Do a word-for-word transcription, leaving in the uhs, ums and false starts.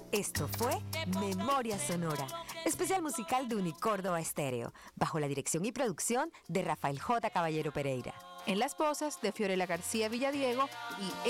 Esto fue Memoria Sonora, especial musical de Unicórdoba Estéreo, bajo la dirección y producción de Rafael J. Caballero Pereira. En las voces de Fiorella García Villadiego y